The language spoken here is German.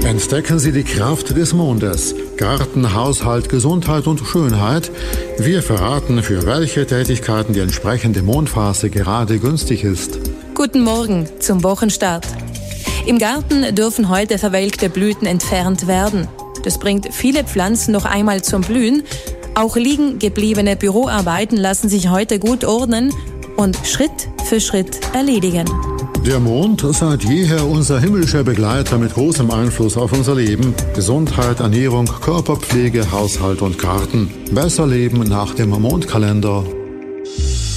Entdecken Sie die Kraft des Mondes. Garten, Haushalt, Gesundheit und Schönheit. Wir verraten, für welche Tätigkeiten die entsprechende Mondphase gerade günstig ist. Guten Morgen zum Wochenstart. Im Garten dürfen heute verwelkte Blüten entfernt werden. Das bringt viele Pflanzen noch einmal zum Blühen. Auch liegen gebliebene Büroarbeiten lassen sich heute gut ordnen und Schritt für Schritt erledigen. Der Mond, seit jeher unser himmlischer Begleiter mit großem Einfluss auf unser Leben. Gesundheit, Ernährung, Körperpflege, Haushalt und Garten. Besser leben nach dem Mondkalender.